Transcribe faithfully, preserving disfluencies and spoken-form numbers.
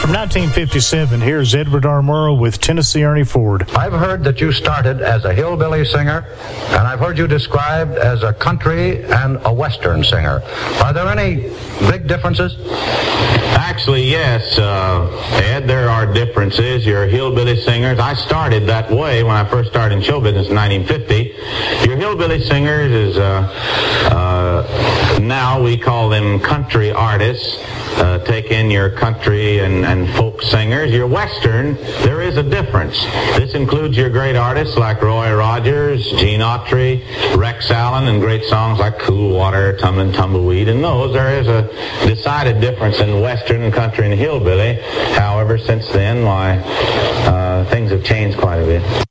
From nineteen fifty-seven, here's Edward R. Murrow with Tennessee Ernie Ford. I've heard that you started as a hillbilly singer, and I've heard you described as a country and a western singer. Are there any big differences? Actually, yes, uh, Ed, there are differences. Your hillbilly singers, I started that way when I first started in show business in nineteen fifty. Your hillbilly singers is, uh, uh, now we call them country artists. Uh, take in your country and, and folk singers. Your western, there is a difference. This includes your great artists like Roy Rogers, Gene Autry, Rex Allen, and great songs like Cool Water, Tumblin' Tumbleweed. And those, there is a decided difference in western and country and hillbilly. However, since then, why, uh, things have changed quite a bit.